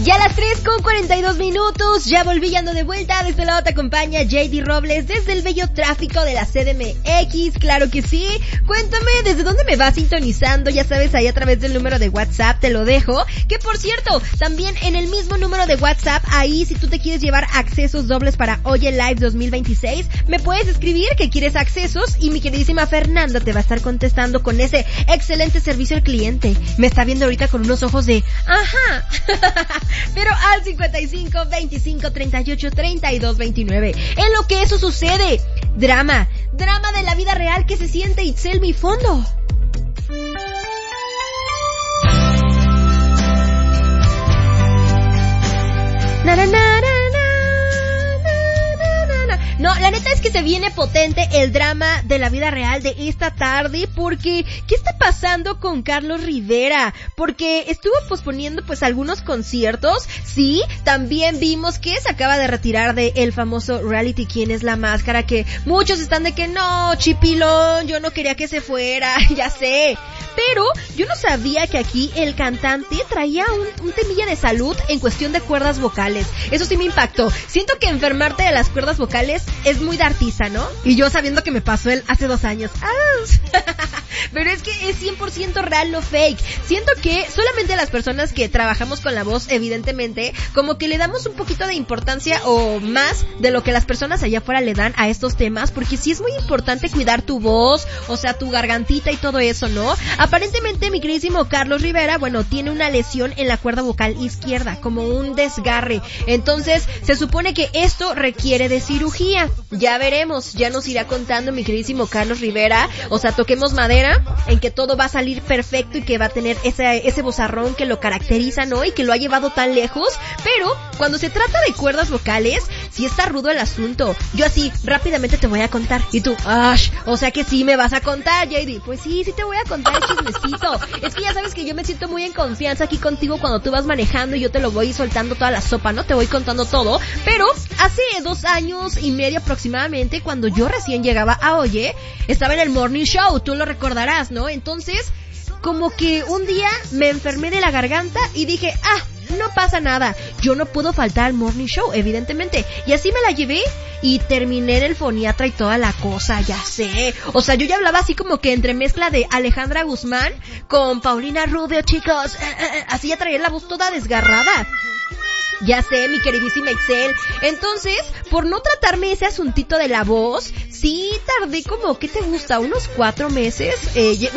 Ya las 3:42, ya volví, ando de vuelta. De este lado te acompaña JD Robles desde el bello tráfico de la CDMX, claro que sí. Cuéntame, ¿desde dónde me vas sintonizando? Ya sabes, ahí a través del número de WhatsApp te lo dejo. Que por cierto, también en el mismo número de WhatsApp, ahí si tú te quieres llevar accesos dobles para Oye Live 2026, me puedes escribir que quieres accesos y mi queridísima Fernanda te va a estar contestando con ese excelente servicio al cliente. Me está viendo ahorita con unos ojos de, ajá. Pero al 55 25 38 32 29. En lo que eso sucede, drama de la vida real que se siente Itzel mi fondo. Na, na, na, na, No, la neta es que se viene potente el drama de la vida real de esta tarde, porque ¿qué está pasando con Carlos Rivera? Porque estuvo posponiendo pues algunos conciertos. Sí, también vimos que se acaba de retirar de el famoso reality ¿Quién es la máscara? Que muchos están de que no, chipilón, yo no quería que se fuera, ya sé. Pero yo no sabía que aquí el cantante traía un temilla de salud en cuestión de cuerdas vocales. Eso sí me impactó. Siento que enfermarte de las cuerdas vocales es muy de artista, ¿no? Y yo sabiendo que me pasó él hace 2 años. Pero es que es 100% real, no fake. Siento que solamente las personas que trabajamos con la voz, evidentemente, como que le damos un poquito de importancia o más de lo que las personas allá afuera le dan a estos temas, porque sí es muy importante cuidar tu voz, o sea, tu gargantita y todo eso, ¿no? Aparentemente mi queridísimo Carlos Rivera, bueno, tiene una lesión en la cuerda vocal izquierda, como un desgarre. Entonces, se supone que esto requiere de cirugía. Ya veremos, ya nos irá contando mi queridísimo Carlos Rivera, o sea, toquemos madera, en que todo va a salir perfecto y que va a tener ese vozarrón que lo caracteriza, ¿no? Y que lo ha llevado tan lejos. Pero, cuando se trata de cuerdas vocales, sí está rudo el asunto. Yo así, rápidamente te voy a contar. Y tú, o sea que sí me vas a contar, JD. Pues sí te voy a contar el chismecito. Es que ya sabes que yo me siento muy en confianza aquí contigo cuando tú vas manejando y yo te lo voy soltando toda la sopa, ¿no? Te voy contando todo. Pero, hace 2 años y medio aproximadamente, cuando yo recién llegaba a Oye, estaba en el Morning Show, tú lo recordarás, ¿no? Entonces, como que un día me enfermé de la garganta y dije, no pasa nada, yo no puedo faltar al Morning Show, evidentemente. Y así me la llevé y terminé en el foniatra y toda la cosa, ya sé. O sea, yo ya hablaba así como que entre mezcla de Alejandra Guzmán con Paulina Rubio, chicos. Así ya traía la voz toda desgarrada. Ya sé, mi queridísima Excel. Entonces, por no tratarme ese asuntito de la voz, sí tardé como, ¿qué te gusta? Unos 4 meses.